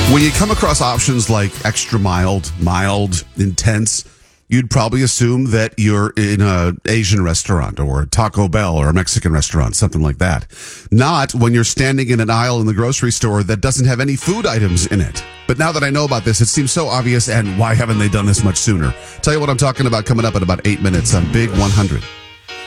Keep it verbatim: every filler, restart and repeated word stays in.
When you come across options like extra mild, mild, intense, you'd probably assume that you're in a Asian restaurant or a Taco Bell or a Mexican restaurant, something like that. Not when you're standing in an aisle in the grocery store that doesn't have any food items in it. But now that I know about this, it seems so obvious, and why haven't they done this much sooner? Tell you what I'm talking about coming up in about eight minutes on Big one hundred.